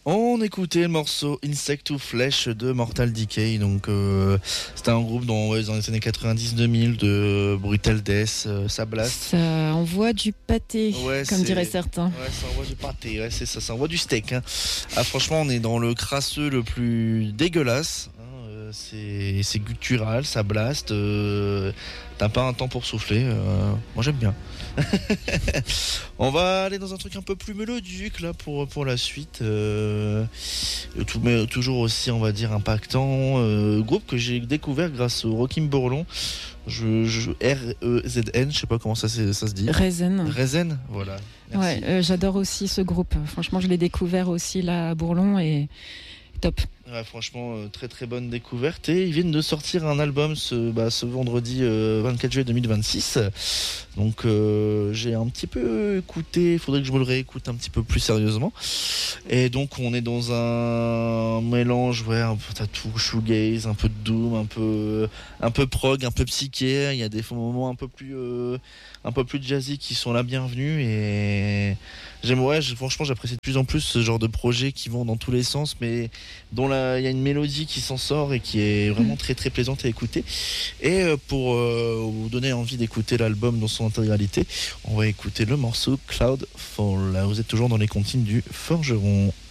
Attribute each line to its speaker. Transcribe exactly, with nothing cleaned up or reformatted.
Speaker 1: On écoutait le morceau Insect to Flesh de Mortal Decay. Donc, euh, c'était un groupe dans, ouais, dans les années quatre-vingt-dix deux mille de Brutal Death, euh, ça blast.
Speaker 2: Ça envoie du pâté,
Speaker 1: Ouais,
Speaker 2: comme
Speaker 1: c'est...
Speaker 2: diraient certains.
Speaker 1: Ouais, ça envoie du pâté, ouais, c'est ça, ça envoie du steak. Hein. Ah, franchement, on est dans le crasseux le plus dégueulasse. Hein, euh, c'est, c'est guttural, ça blast. Euh, t'as pas un temps pour souffler. Euh, moi, j'aime bien. On va aller dans un truc un peu plus mélodique là pour, pour la suite. Euh, tout, mais toujours aussi, on va dire, impactant. Euh, groupe que j'ai découvert grâce au Rockim Bourlon. Je, je, R E Z N, je sais pas comment ça, ça se dit.
Speaker 2: Rezen.
Speaker 1: Rezen, voilà. Merci.
Speaker 2: Ouais, euh, j'adore aussi ce groupe. Franchement, je l'ai découvert aussi là à Bourlon et top.
Speaker 1: Ouais, franchement, euh, très très bonne découverte. Et ils viennent de sortir un album ce, bah, ce vendredi euh, vingt-quatre juillet deux mille vingt-six. Donc euh, j'ai un petit peu écouté, il faudrait que je me le réécoute un petit peu plus sérieusement. Et donc on est dans un mélange, ouais, un peu t'as tout, shoegaze, un peu de doom, un peu, un peu prog, un peu psyché. Il y a des moments un peu plus, euh, un peu plus jazzy qui sont la bienvenue. Et j'aime, ouais, franchement j'apprécie de plus en plus ce genre de projets qui vont dans tous les sens, mais dont il y a une mélodie qui s'en sort et qui est vraiment très très plaisante à écouter. Et pour euh, vous donner envie d'écouter l'album dans son intégralité, on va écouter le morceau Cloud Fall. Vous êtes toujours dans les comptines du Forgeron.